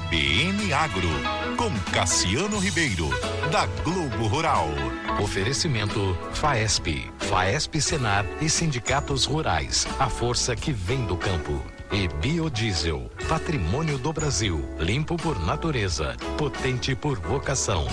CBN Agro, com Cassiano Ribeiro, da Globo Rural. Oferecimento Faesp, Faesp Senar e sindicatos rurais, a força que vem do campo. E Biodiesel, patrimônio do Brasil, limpo por natureza, potente por vocação.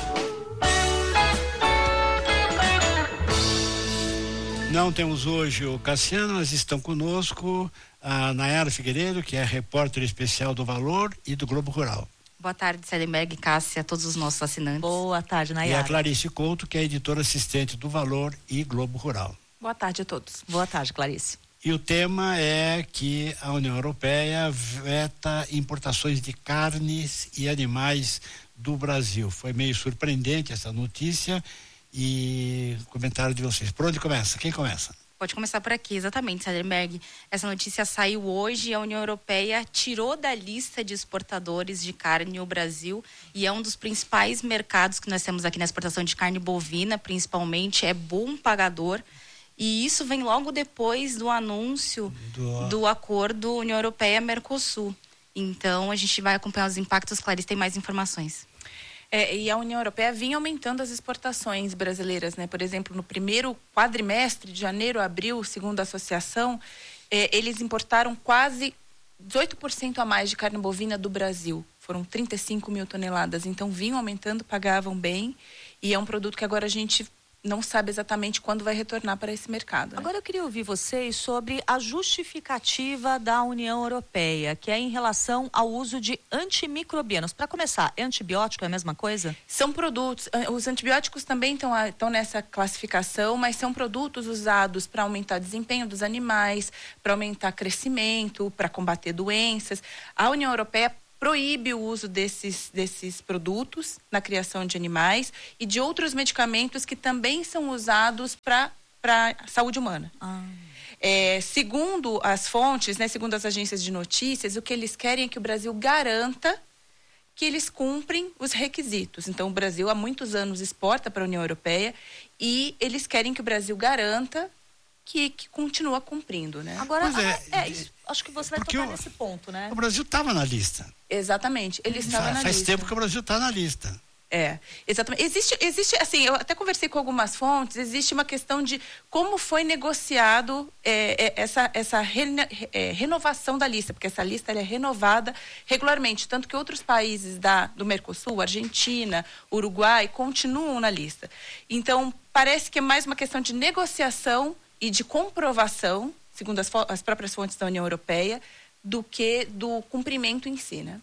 Não temos hoje o Cassiano, mas estão conosco a Nayara Figueiredo, que é repórter especial do Valor e do Globo Rural. Boa tarde, Sedenberg, Cássia, a todos os nossos assinantes. Boa tarde, Nayara. E a Clarice Couto, que é editora assistente do Valor e Globo Rural. Boa tarde a todos. Boa tarde, Clarice. E o tema é que a União Europeia veta importações de carnes e animais do Brasil. Foi meio surpreendente essa notícia e comentário de vocês. Por onde começa? Quem começa? Pode começar por aqui, exatamente, Saderberg. Essa notícia saiu hoje e a União Europeia tirou da lista de exportadores de carne o Brasil, e é um dos principais mercados que nós temos aqui na exportação de carne bovina, principalmente, é bom pagador. E isso vem logo depois do anúncio do acordo União Europeia-Mercosul. Então, a gente vai acompanhar os impactos. Clarice tem mais informações. E a União Europeia vinha aumentando as exportações brasileiras, né? Por exemplo, no primeiro quadrimestre, de janeiro a abril, segundo a associação, eles importaram quase 18% a mais de carne bovina do Brasil. Foram 35 mil toneladas. Então, vinham aumentando, pagavam bem. E é um produto que agora a gente não sabe exatamente quando vai retornar para esse mercado, né? Agora eu queria ouvir vocês sobre a justificativa da União Europeia, que é em relação ao uso de antimicrobianos. Para começar, é antibiótico, é a mesma coisa? São produtos, os antibióticos também estão nessa classificação, mas são produtos usados para aumentar o desempenho dos animais, para aumentar crescimento, para combater doenças. A União Europeia proíbe o uso desses produtos na criação de animais e de outros medicamentos que também são usados para a saúde humana. Segundo as fontes, né, segundo as agências de notícias, o que eles querem é que o Brasil garanta que eles cumprem os requisitos. Então, o Brasil há muitos anos exporta para a União Europeia e eles querem que o Brasil garanta que continua cumprindo, né? Agora, acho que você vai tocar nesse ponto, né? O Brasil estava na lista. Exatamente, ele estava na lista. Faz tempo que o Brasil está na lista. Exatamente. Existe, assim, eu até conversei com algumas fontes, existe uma questão de como foi negociado essa renovação da lista, porque essa lista ela é renovada regularmente, tanto que outros países do Mercosul, Argentina, Uruguai, continuam na lista. Então, parece que é mais uma questão de negociação e de comprovação, segundo as próprias fontes da União Europeia, do que do cumprimento em si, né?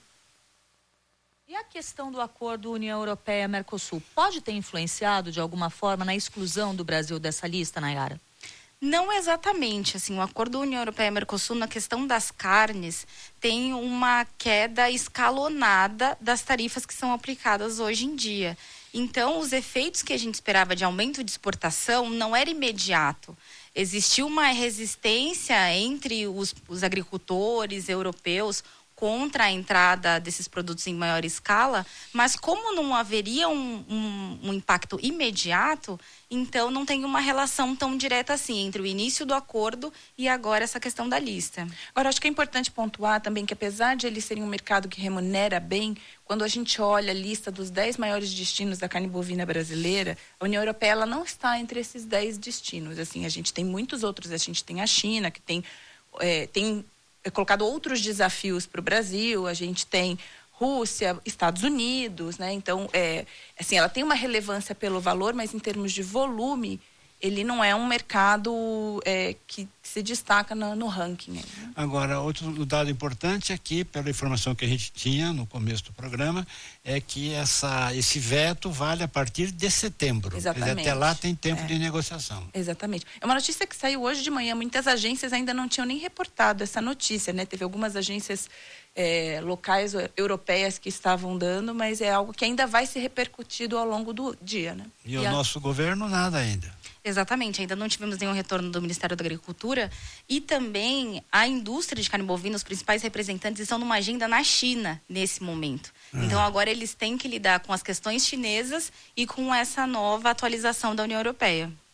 E a questão do acordo União Europeia-Mercosul pode ter influenciado de alguma forma na exclusão do Brasil dessa lista, Nayara? Não exatamente, assim, o acordo União Europeia-Mercosul na questão das carnes tem uma queda escalonada das tarifas que são aplicadas hoje em dia. Então, os efeitos que a gente esperava de aumento de exportação não era imediato. Existiu uma resistência entre os agricultores europeus contra a entrada desses produtos em maior escala, mas como não haveria um impacto imediato, então não tem uma relação tão direta assim entre o início do acordo e agora essa questão da lista. Agora, acho que é importante pontuar também que apesar de eles serem um mercado que remunera bem, quando a gente olha a lista dos 10 maiores destinos da carne bovina brasileira, a União Europeia ela não está entre esses 10 destinos. Assim, a gente tem muitos outros, a gente tem a China, que tem colocado outros desafios para o Brasil, a gente tem Rússia, Estados Unidos, né? Então, assim, ela tem uma relevância pelo valor, mas em termos de volume, ele não é um mercado que se destaca no ranking. Né? Agora, outro dado importante aqui, pela informação que a gente tinha no começo do programa, é que esse veto vale a partir de setembro. Exatamente. Quer dizer, até lá tem tempo de negociação. Exatamente. É uma notícia que saiu hoje de manhã. Muitas agências ainda não tinham nem reportado essa notícia, né? Teve algumas agências locais europeias que estavam dando, mas é algo que ainda vai ser repercutido ao longo do dia, né? E o nosso governo nada ainda. Exatamente, ainda não tivemos nenhum retorno do Ministério da Agricultura e também a indústria de carne bovina, os principais representantes estão numa agenda na China nesse momento. Então agora eles têm que lidar com as questões chinesas e com essa nova atualização da União Europeia.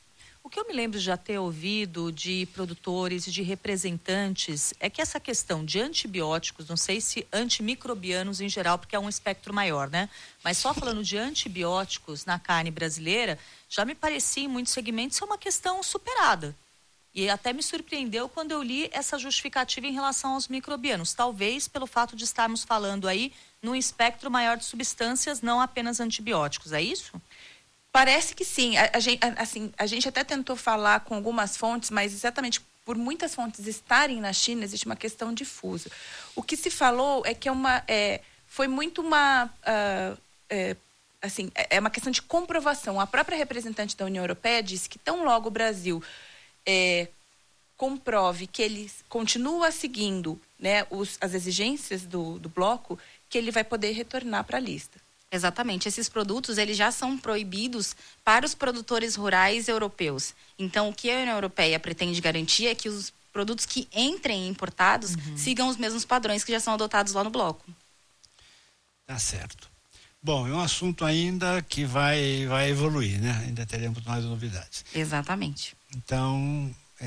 O que eu me lembro de já ter ouvido de produtores e de representantes é que essa questão de antibióticos, não sei se antimicrobianos em geral, porque é um espectro maior, né? Mas só falando de antibióticos na carne brasileira, já me parecia em muitos segmentos ser uma questão superada. E até me surpreendeu quando eu li essa justificativa em relação aos microbianos. Talvez pelo fato de estarmos falando aí num espectro maior de substâncias, não apenas antibióticos. É isso? Parece que sim. A gente até tentou falar com algumas fontes, mas exatamente por muitas fontes estarem na China, existe uma questão difusa. O que se falou é que foi muito uma questão de comprovação. A própria representante da União Europeia disse que tão logo o Brasil comprove que ele continua seguindo, né, as exigências do bloco, que ele vai poder retornar para a lista. Exatamente. Esses produtos, eles já são proibidos para os produtores rurais europeus. Então, o que a União Europeia pretende garantir é que os produtos que entrem importados sigam os mesmos padrões que já são adotados lá no bloco. Tá certo. Bom, é um assunto ainda que vai evoluir, né? Ainda teremos mais novidades. Exatamente. Então,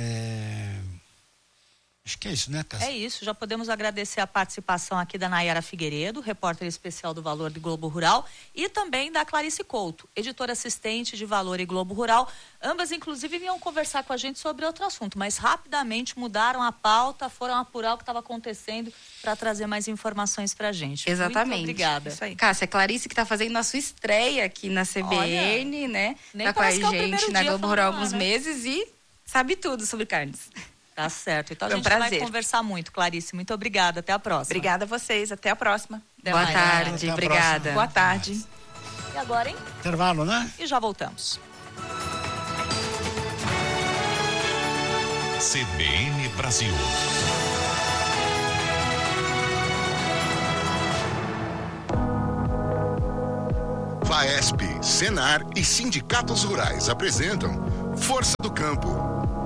acho que é isso, né, Cássia? É isso, já podemos agradecer a participação aqui da Nayara Figueiredo, repórter especial do Valor de Globo Rural, e também da Clarice Couto, editora assistente de Valor e Globo Rural. Ambas, inclusive, vinham conversar com a gente sobre outro assunto, mas rapidamente mudaram a pauta, foram apurar o que estava acontecendo para trazer mais informações para a gente. Exatamente. Muito obrigada. Isso aí. Cássia, Clarice que está fazendo a sua estreia aqui na CBN, olha, né? Nem tá com a gente na Globo Rural há alguns né? meses e sabe tudo sobre carnes. Tá certo. Então a gente prazer. vai conversar muito, Clarice. Muito obrigada. Até a próxima. Obrigada a vocês. Até a próxima. Boa tarde. Obrigada. Boa tarde. E agora, hein? Intervalo, né? E já voltamos. CBN Brasil. FAESP, Senar e sindicatos rurais apresentam Força do Campo.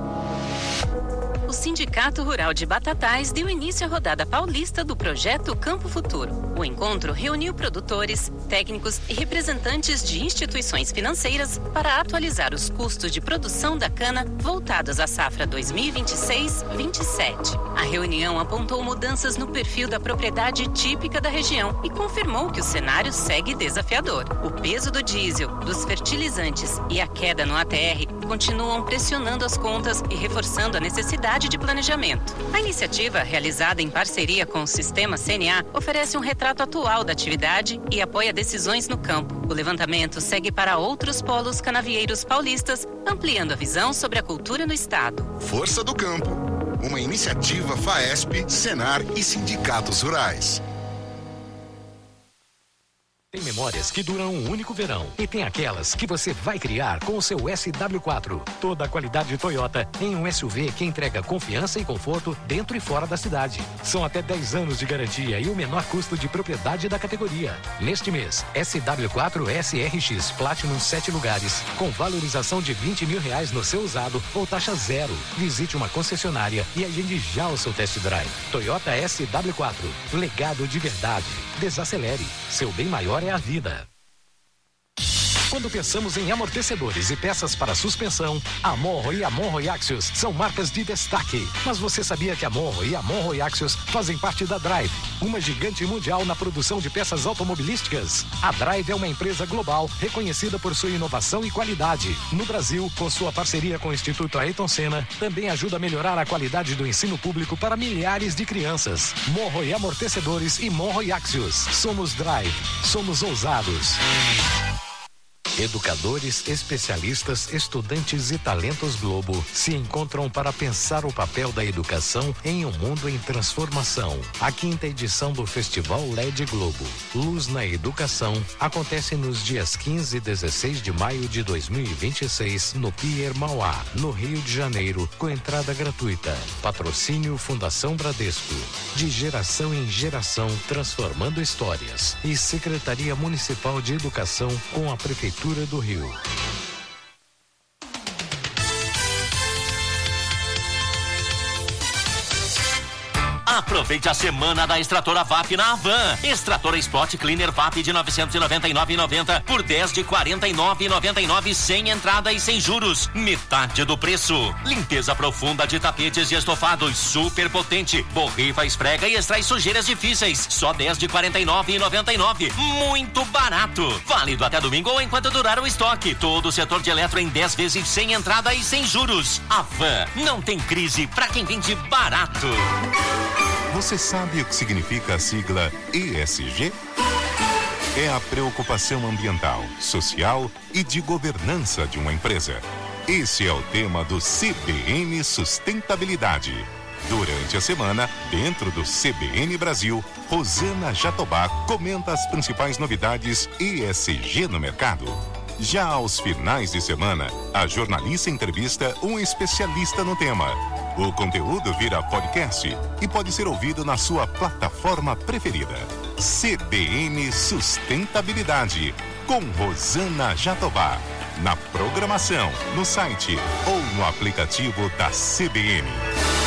O Sindicato Rural de Batatais deu início à rodada paulista do projeto Campo Futuro. O encontro reuniu produtores, técnicos e representantes de instituições financeiras para atualizar os custos de produção da cana voltados à safra 2026-27. A reunião apontou mudanças no perfil da propriedade típica da região e confirmou que o cenário segue desafiador. O peso do diesel, dos fertilizantes e a queda no ATR continuam pressionando as contas e reforçando a necessidade de planejamento. A iniciativa, realizada em parceria com o Sistema CNA, oferece um retrato atual da atividade e apoia decisões no campo. O levantamento segue para outros polos canavieiros paulistas, ampliando a visão sobre a cultura no estado. Força do Campo, uma iniciativa FAESP, Senar e sindicatos rurais. Tem memórias que duram um único verão e tem aquelas que você vai criar com o seu SW4. Toda a qualidade Toyota em um SUV que entrega confiança e conforto dentro e fora da cidade. São até 10 anos de garantia e o menor custo de propriedade da categoria. Neste mês, SW4 SRX Platinum 7 lugares, com valorização de R$20 mil no seu usado ou taxa zero. Visite uma concessionária e agende já o seu test drive. Toyota SW4, legado de verdade. Desacelere, seu bem maior é a vida. Quando pensamos em amortecedores e peças para suspensão, a Monroe e a Monroe Axios são marcas de destaque. Mas você sabia que a Monroe e a Monroe Axios fazem parte da Drive, uma gigante mundial na produção de peças automobilísticas? A Drive é uma empresa global reconhecida por sua inovação e qualidade. No Brasil, com sua parceria com o Instituto Ayrton Senna, também ajuda a melhorar a qualidade do ensino público para milhares de crianças. Monroe Amortecedores e Monroe Axios. Somos Drive. Somos ousados. Educadores, especialistas, estudantes e talentos Globo se encontram para pensar o papel da educação em um mundo em transformação. A 5ª edição do Festival LED Globo, Luz na Educação, acontece nos dias 15 e 16 de maio de 2026 no Pier Mauá, no Rio de Janeiro, com entrada gratuita. Patrocínio Fundação Bradesco. De geração em geração, transformando histórias. E Secretaria Municipal de Educação com a Prefeitura do Rio. Aproveite Aproveite a semana da extratora VAP na Havan. Extratora Spot Cleaner VAP de R$ 999,90 por 10 de R$ 49,99 sem entrada e sem juros. Metade do preço. Limpeza profunda de tapetes e estofados super potente. Borrifa, esfrega e extrai sujeiras difíceis. Só 10 de R$ 49,99. Muito barato. Válido até domingo ou enquanto durar o estoque. Todo o setor de eletro em 10 vezes sem entrada e sem juros. Havan, não tem crise pra quem vende barato. Você sabe o que significa a sigla ESG? É a preocupação ambiental, social e de governança de uma empresa. Esse é o tema do CBN Sustentabilidade. Durante a semana, dentro do CBN Brasil, Rosana Jatobá comenta as principais novidades ESG no mercado. Já aos finais de semana, a jornalista entrevista um especialista no tema. O conteúdo vira podcast e pode ser ouvido na sua plataforma preferida. CBN Sustentabilidade, com Rosana Jatobá. Na programação, no site ou no aplicativo da CBN.